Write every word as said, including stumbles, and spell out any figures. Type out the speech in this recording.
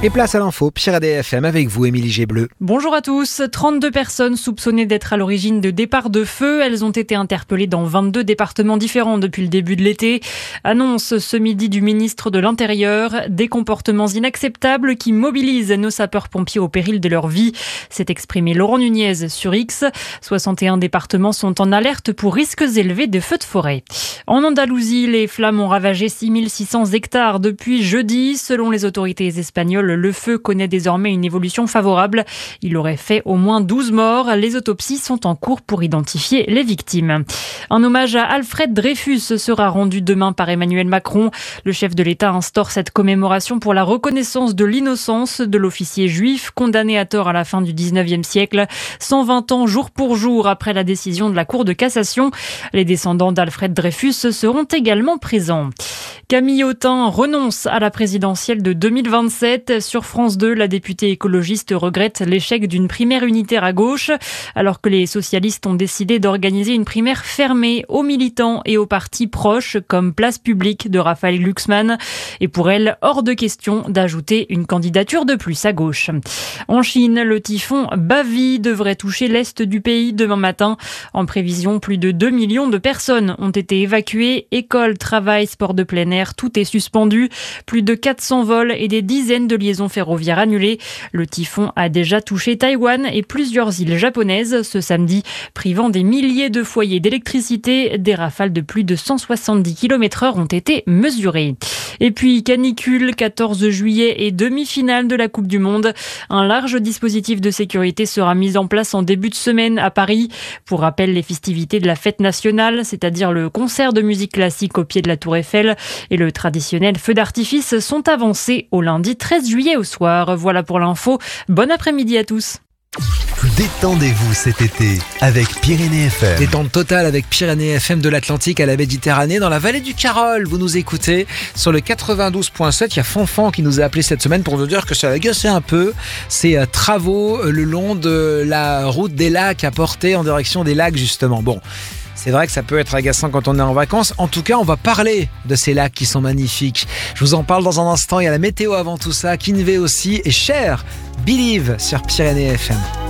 Et place à l'info, Pyrénées F M avec vous, Émilie Gébleu. Bonjour à tous. trente-deux personnes soupçonnées d'être à l'origine de départs de feu. Elles ont été interpellées dans vingt-deux départements différents depuis le début de l'été. Annonce ce midi du ministre de l'Intérieur. Des comportements inacceptables qui mobilisent nos sapeurs-pompiers au péril de leur vie. S'est exprimé Laurent Nunez sur X. soixante et un départements sont en alerte pour risques élevés de feux de forêt. En Andalousie, les flammes ont ravagé six mille six cents hectares depuis jeudi. Selon les autorités espagnoles, le feu connaît désormais une évolution favorable. Il aurait fait au moins douze morts. Les autopsies sont en cours pour identifier les victimes. Un hommage à Alfred Dreyfus sera rendu demain par Emmanuel Macron. Le chef de l'État instaure cette commémoration pour la reconnaissance de l'innocence de l'officier juif condamné à tort à la fin du dix-neuvième siècle, cent vingt ans jour pour jour après la décision de la Cour de cassation. Les descendants d'Alfred Dreyfus seront également présents. Camille Autain renonce à la présidentielle de deux mille vingt-sept. Sur France deux, la députée écologiste regrette l'échec d'une primaire unitaire à gauche, alors que les socialistes ont décidé d'organiser une primaire fermée aux militants et aux partis proches, comme Place Publique de Raphaël Glucksmann. Et pour elle, hors de question d'ajouter une candidature de plus à gauche. En Chine, le typhon Bavi devrait toucher l'est du pays demain matin. En prévision, plus de deux millions de personnes ont été évacuées. Écoles, travail, sport de plein air, tout est suspendu. Plus de quatre cents vols et des dizaines de liaisons ferroviaires annulées. Le typhon a déjà touché Taïwan et plusieurs îles japonaises ce samedi, privant des milliers de foyers d'électricité. Des rafales de plus de cent soixante-dix kilomètres heure ont été mesurées. Et puis canicule, quatorze juillet et demi-finale de la Coupe du Monde. Un large dispositif de sécurité sera mis en place en début de semaine à Paris. Pour rappel, les festivités de la fête nationale, c'est-à-dire le concert de musique classique au pied de la Tour Eiffel et le traditionnel feu d'artifice, sont avancés au lundi treize juillet au soir. Voilà pour l'info. Bon après-midi à tous. Détendez-vous cet été avec Pyrénées F M. Détente totale avec Pyrénées F M de l'Atlantique à la Méditerranée dans la vallée du Carol. Vous nous écoutez sur le quatre-vingt-douze virgule sept. Il y a Fanfan qui nous a appelé cette semaine pour nous dire que ça a agacé un peu ces travaux le long de la route des lacs à Portée en direction des lacs justement. Bon. C'est vrai que ça peut être agaçant quand on est en vacances. En tout cas, on va parler de ces lacs qui sont magnifiques. Je vous en parle dans un instant. Il y a la météo avant tout ça. Kinvey aussi. Et Cher, Believe sur Pyrénées F M.